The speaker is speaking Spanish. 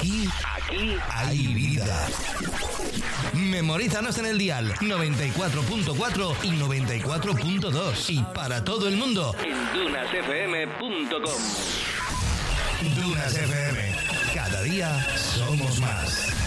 Aquí hay vida. Memorízanos en el dial 94.4 y 94.2 y para todo el mundo en dunasfm.com. Dunas FM. Cada día somos más.